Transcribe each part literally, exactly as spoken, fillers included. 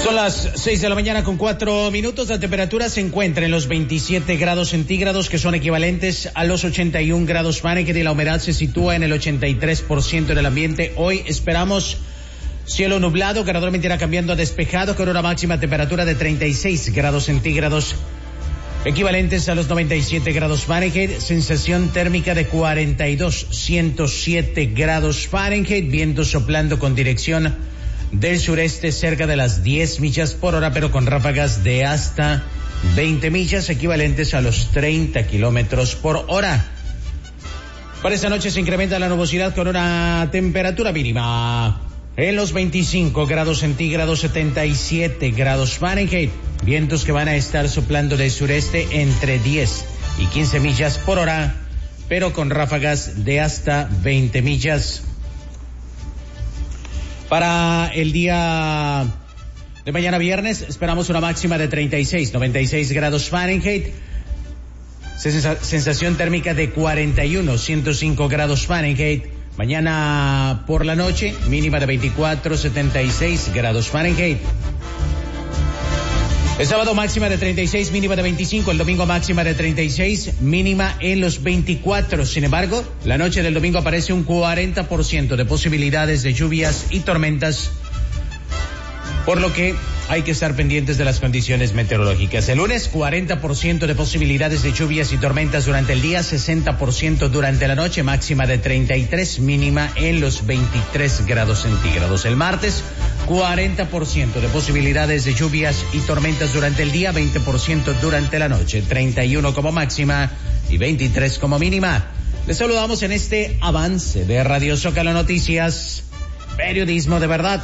Son las seis de la mañana con cuatro minutos. La temperatura se encuentra en los veintisiete grados centígrados, que son equivalentes a los ochenta y un grados Fahrenheit, y la humedad se sitúa en el ochenta y tres por ciento del ambiente. Hoy esperamos cielo nublado, gradualmente irá cambiando a despejado, con una máxima temperatura de treinta y seis grados centígrados, equivalentes a los noventa y siete grados Fahrenheit, sensación térmica de cuarenta y dos punto ciento siete grados Fahrenheit, viento soplando con dirección del sureste cerca de las diez millas por hora, pero con ráfagas de hasta veinte millas, equivalentes a los treinta kilómetros por hora. Para esta noche se incrementa la nubosidad con una temperatura mínima en los veinticinco grados centígrados, setenta y siete grados Fahrenheit, vientos que van a estar soplando del sureste entre diez y quince millas por hora, pero con ráfagas de hasta veinte millas. Para el día de mañana viernes esperamos una máxima de treinta y seis, noventa y seis grados Fahrenheit, sensación térmica de cuarenta y uno, ciento cinco grados Fahrenheit. Mañana por la noche, mínima de veinticuatro, setenta y seis grados Fahrenheit. El sábado máxima de treinta y seis, mínima de veinticinco. El domingo máxima de treinta y seis, mínima en los veinticuatro. Sin embargo, la noche del domingo aparece un cuarenta por ciento de posibilidades de lluvias y tormentas, por lo que hay que estar pendientes de las condiciones meteorológicas. El lunes, cuarenta por ciento de posibilidades de lluvias y tormentas durante el día, sesenta por ciento durante la noche, máxima de treinta y tres, mínima en los veintitrés grados centígrados. El martes, cuarenta por ciento de posibilidades de lluvias y tormentas durante el día, veinte por ciento durante la noche, treinta y uno como máxima y veintitrés como mínima. Les saludamos en este avance de Radio Zócalo Noticias, periodismo de verdad.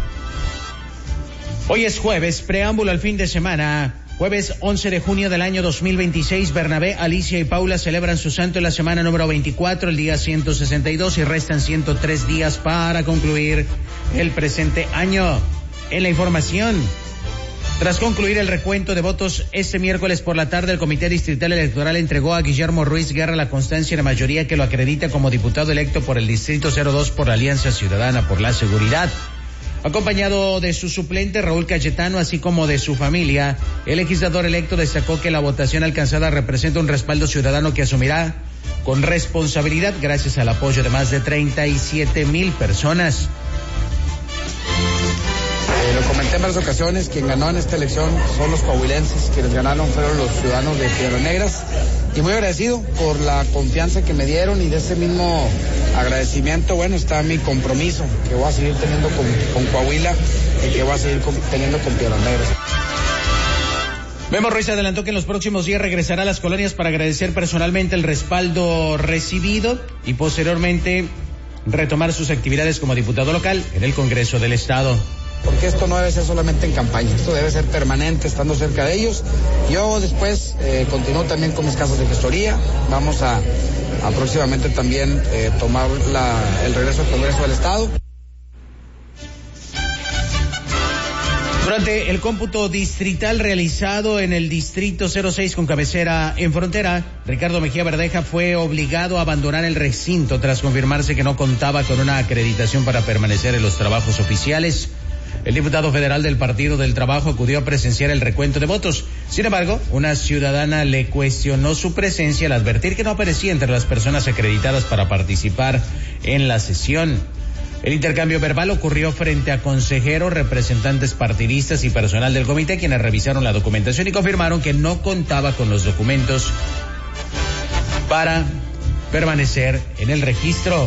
Hoy es jueves, preámbulo al fin de semana. Jueves once de junio del año dos mil veintiséis, Bernabé, Alicia y Paula celebran su santo en la semana número veinticuatro, el día ciento sesenta y dos, y restan ciento tres días para concluir el presente año. En la información, tras concluir el recuento de votos este miércoles por la tarde, el Comité Distrital Electoral entregó a Guillermo Ruiz Guerra la constancia de mayoría que lo acredita como diputado electo por el Distrito cero dos por la Alianza Ciudadana por la Seguridad. Acompañado de su suplente Raúl Cayetano, así como de su familia, el legislador electo destacó que la votación alcanzada representa un respaldo ciudadano que asumirá con responsabilidad gracias al apoyo de más de treinta y siete mil personas. Eh, lo comenté en varias ocasiones, quien ganó en esta elección son los coahuilenses, quienes ganaron fueron los ciudadanos de Piedras Negras, y muy agradecido por la confianza que me dieron, y de ese mismo agradecimiento, bueno, está mi compromiso que voy a seguir teniendo con, con Coahuila y que voy a seguir con, teniendo con Piedras Negras. Memo Ruiz adelantó que en los próximos días regresará a las colonias para agradecer personalmente el respaldo recibido y posteriormente retomar sus actividades como diputado local en el Congreso del Estado. Porque esto no debe ser solamente en campaña, esto debe ser permanente, estando cerca de ellos. Yo después eh, continúo también con mis casos de gestoría. Vamos a, a próximamente también eh, tomar la, el regreso al Congreso del Estado. Durante el cómputo distrital realizado en el Distrito cero seis con cabecera en Frontera, Ricardo Mejía Verdeja fue obligado a abandonar el recinto tras confirmarse que no contaba con una acreditación para permanecer en los trabajos oficiales. El diputado federal del Partido del Trabajo acudió a presenciar el recuento de votos. Sin embargo, una ciudadana le cuestionó su presencia al advertir que no aparecía entre las personas acreditadas para participar en la sesión. El intercambio verbal ocurrió frente a consejeros, representantes partidistas y personal del comité, quienes revisaron la documentación y confirmaron que no contaba con los documentos para permanecer en el registro.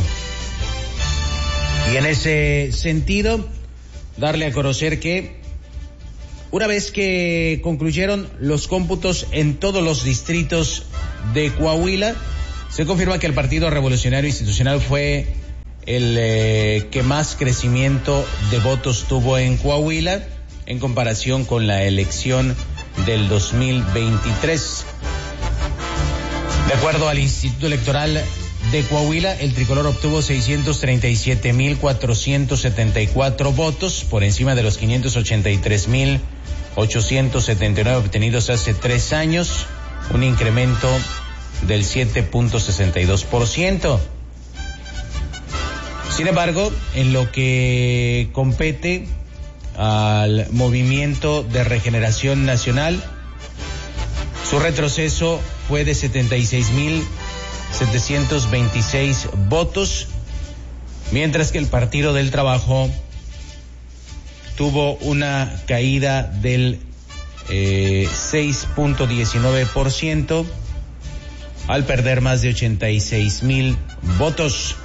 Y en ese sentido, darle a conocer que una vez que concluyeron los cómputos en todos los distritos de Coahuila, se confirma que el Partido Revolucionario Institucional fue el eh, que más crecimiento de votos tuvo en Coahuila en comparación con la elección del dos mil veintitrés. De acuerdo al Instituto Electoral de Coahuila, el tricolor obtuvo seiscientos treinta y siete mil cuatrocientos setenta y cuatro votos, por encima de los quinientos ochenta y tres mil ochocientos setenta y nueve obtenidos hace tres años, un incremento del siete punto sesenta y dos por ciento. Sin embargo, en lo que compete al Movimiento de Regeneración Nacional. Su retroceso fue de setenta y seis mil setecientos veintiséis votos, mientras que el Partido del Trabajo tuvo una caída del eh, seis punto diecinueve por ciento al perder más de ochenta y seis mil votos.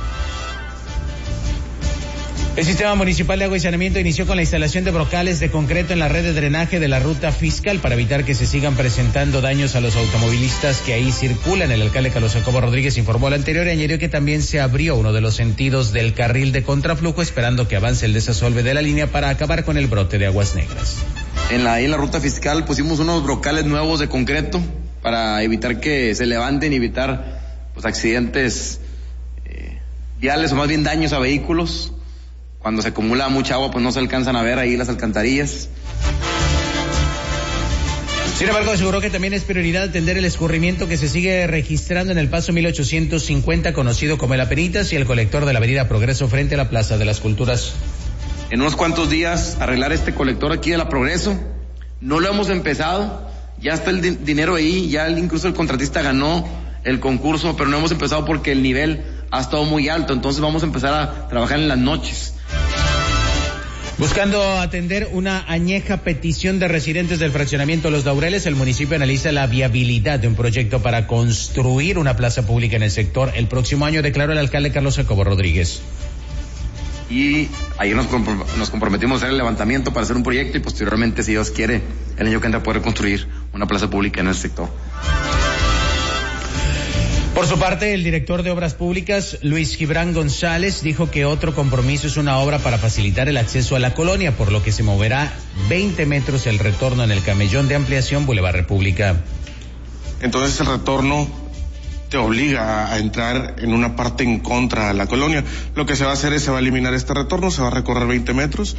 El Sistema Municipal de Agua y Saneamiento inició con la instalación de brocales de concreto en la red de drenaje de la ruta fiscal para evitar que se sigan presentando daños a los automovilistas que ahí circulan. El alcalde Carlos Jacobo Rodríguez informó lo anterior y añadió que también se abrió uno de los sentidos del carril de contraflujo, esperando que avance el desasolve de la línea para acabar con el brote de aguas negras. En la, en la ruta fiscal pusimos unos brocales nuevos de concreto para evitar que se levanten y evitar pues, accidentes eh, viales o más bien daños a vehículos. Cuando se acumula mucha agua, pues no se alcanzan a ver ahí las alcantarillas. Sin embargo, aseguró que también es prioridad atender el escurrimiento que se sigue registrando en el paso mil ochocientos cincuenta, conocido como el Apenitas, y el colector de la avenida Progreso frente a la Plaza de las Culturas. En unos cuantos días arreglar este colector aquí de la Progreso. No lo hemos empezado, ya está el di- dinero ahí, ya el, incluso el contratista ganó el concurso, pero no hemos empezado porque el nivel ha estado muy alto, entonces vamos a empezar a trabajar en las noches. Buscando atender una añeja petición de residentes del fraccionamiento Los Laureles, el municipio analiza la viabilidad de un proyecto para construir una plaza pública en el sector el próximo año, declaró el alcalde Carlos Jacobo Rodríguez. Y ayer nos, comprom- nos comprometimos a hacer el levantamiento para hacer un proyecto y posteriormente, si Dios quiere, el año que entra poder construir una plaza pública en el sector. Por su parte, el director de Obras Públicas, Luis Gibran González, dijo que otro compromiso es una obra para facilitar el acceso a la colonia, por lo que se moverá veinte metros el retorno en el camellón de ampliación Boulevard República. Entonces el retorno te obliga a entrar en una parte en contra de la colonia. Lo que se va a hacer es, se va a eliminar este retorno, se va a recorrer veinte metros.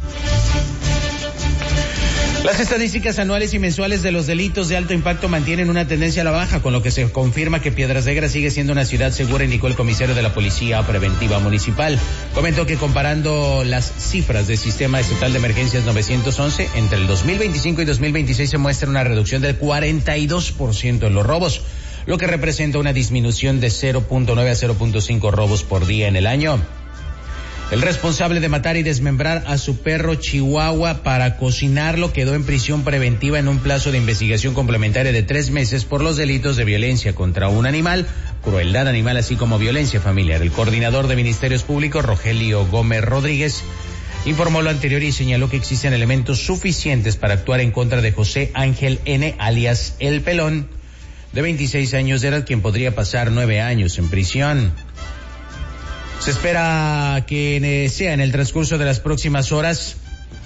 Las estadísticas anuales y mensuales de los delitos de alto impacto mantienen una tendencia a la baja, con lo que se confirma que Piedras Negras sigue siendo una ciudad segura, indicó el comisario de la Policía Preventiva Municipal. Comentó que comparando las cifras del Sistema Estatal de Emergencias nueve once, entre el dos mil veinticinco y dos mil veintiséis se muestra una reducción del cuarenta y dos por ciento en los robos, lo que representa una disminución de cero punto nueve a cero punto cinco robos por día en el año. El responsable de matar y desmembrar a su perro chihuahua para cocinarlo quedó en prisión preventiva en un plazo de investigación complementaria de tres meses por los delitos de violencia contra un animal, crueldad animal, así como violencia familiar. El coordinador de Ministerios Públicos, Rogelio Gómez Rodríguez, informó lo anterior y señaló que existen elementos suficientes para actuar en contra de José Ángel N., alias El Pelón, de veintiséis años de edad, quien podría pasar nueve años en prisión. Se espera que sea en el transcurso de las próximas horas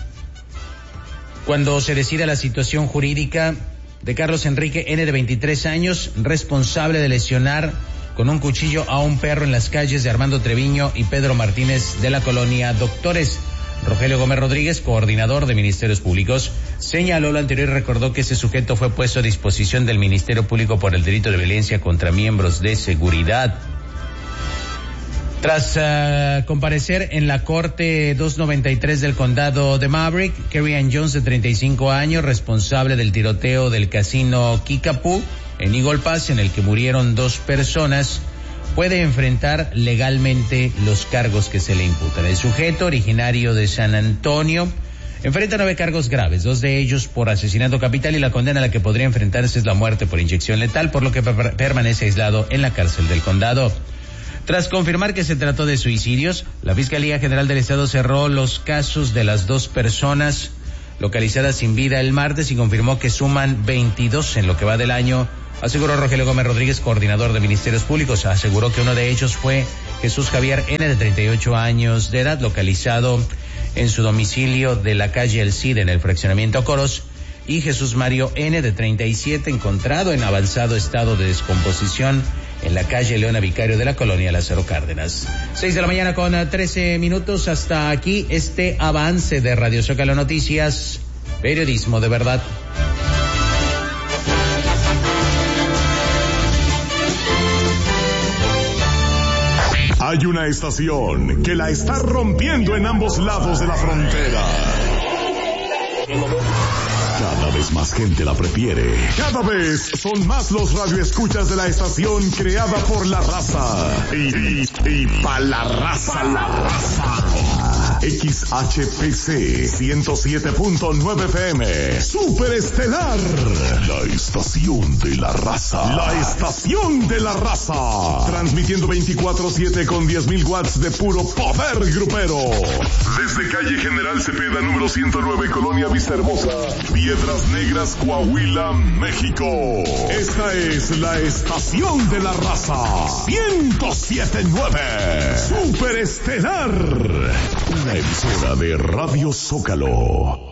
cuando se decida la situación jurídica de Carlos Enrique N., de veintitrés años, responsable de lesionar con un cuchillo a un perro en las calles de Armando Treviño y Pedro Martínez de la colonia Doctores. Rogelio Gómez Rodríguez, coordinador de Ministerios Públicos, señaló lo anterior y recordó que ese sujeto fue puesto a disposición del Ministerio Público por el delito de violencia contra miembros de seguridad. Tras uh, comparecer en la Corte doscientos noventa y tres del condado de Maverick, Kerry Ann Jones, de treinta y cinco años, responsable del tiroteo del casino Kickapoo en Eagle Pass, en el que murieron dos personas, puede enfrentar legalmente los cargos que se le imputan. El sujeto, originario de San Antonio, enfrenta nueve cargos graves, dos de ellos por asesinato capital, y la condena a la que podría enfrentarse es la muerte por inyección letal, por lo que per- permanece aislado en la cárcel del condado. Tras confirmar que se trató de suicidios, la Fiscalía General del Estado cerró los casos de las dos personas localizadas sin vida el martes y confirmó que suman veintidós en lo que va del año, aseguró Rogelio Gómez Rodríguez, coordinador de Ministerios Públicos. Aseguró que uno de ellos fue Jesús Javier N., de treinta y ocho años de edad, localizado en su domicilio de la calle El Cid, en el fraccionamiento Coros, y Jesús Mario N., de treinta y siete, encontrado en avanzado estado de descomposición en la calle Leona Vicario de la colonia Lázaro Cárdenas. Seis de la mañana con trece minutos. Hasta aquí este avance de Radio Zócalo Noticias, periodismo de verdad. Hay una estación que la está rompiendo en ambos lados de la frontera. vez más gente la prefiere. Cada vez son más los radioescuchas de la estación creada por la raza. Y, y, y pa' la raza. Pa' la raza. X H P C ciento siete punto nueve F M. Super Estelar. La estación de la raza. La estación de la raza. Transmitiendo veinticuatro siete con diez mil watts de puro poder grupero. Desde calle General Cepeda, número ciento nueve, Colonia Vista Hermosa, Piedras Negras, Coahuila, México. Esta es la estación de la raza. ciento siete punto nueve. Super Estelar. Una emisora de Radio Zócalo.